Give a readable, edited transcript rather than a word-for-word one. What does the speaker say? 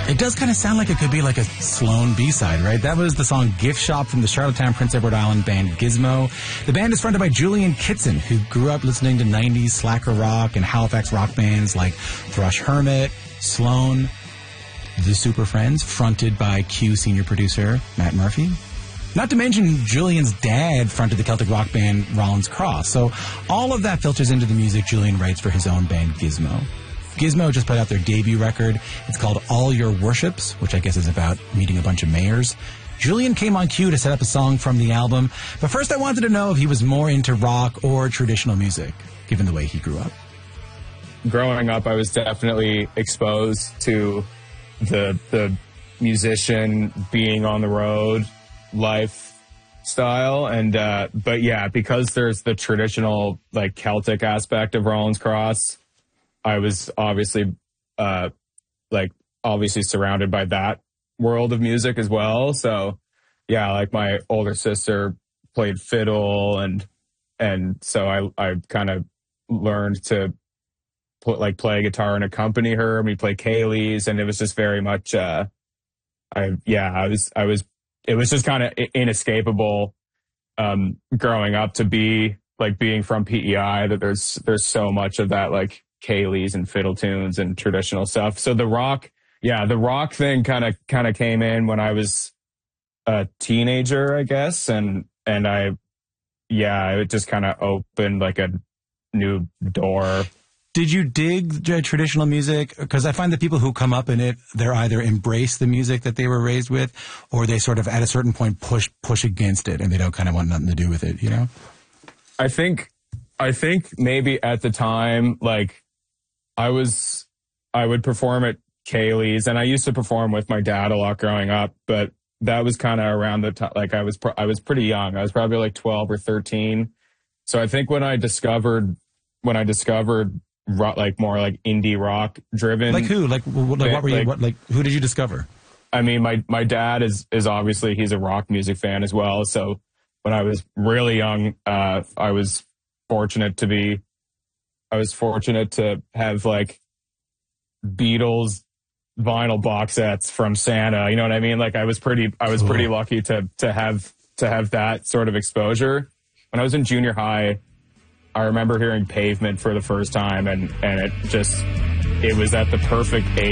It does kind of sound like it could be like a Sloan B-side, right? That was the song Gift Shop from the Charlottetown, Prince Edward Island band Gizmo. The band is fronted by Julian Kitson, who grew up listening to 90s slacker rock and Halifax rock bands like Thrush Hermit, Sloan, The Super Friends, fronted by Q senior producer Matt Murphy. Not to mention, Julian's dad fronted the Celtic rock band Rollins Cross. So all of that filters into the music Julian writes for his own band Gizmo. Gizmo just put out their debut record. It's called All Your Worships, which I guess is about meeting a bunch of mayors. Julian came on cue to set up a song from the album. But first I wanted to know if he was more into rock or traditional music, given the way he grew up. Growing up, I was definitely exposed to the musician being on the road lifestyle, and but yeah, because there's the traditional like Celtic aspect of Rollins Cross, I was obviously obviously surrounded by that world of music as well. So yeah, like my older sister played fiddle, and so I kind of learned to play guitar and accompany her, and we play Kayleys, and it was just very much it was just kind of inescapable growing up to be like being from PEI, that there's so much of that like Kayleys and fiddle tunes and traditional stuff. So the rock thing kind of came in when I was a teenager, I guess, and it just kind of opened like a new door. Did you dig traditional music? Because I find that people who come up in it, they're either embrace the music that they were raised with, or they sort of at a certain point push against it, and they don't kind of want nothing to do with it, you know? I think maybe at the time, like I would perform at Kayleys, and I used to perform with my dad a lot growing up, but that was kind of around the time, like I was pretty young. I was probably like 12 or 13. So I think when I discovered like more like indie rock driven. Like who? Like what were you? Who did you discover? I mean, my dad is obviously, he's a rock music fan as well. So when I was really young, I was fortunate to have like Beatles vinyl box sets from Santa. You know what I mean? Like I was pretty lucky to have that sort of exposure. When I was in junior high, I remember hearing Pavement for the first time, and it was at the perfect age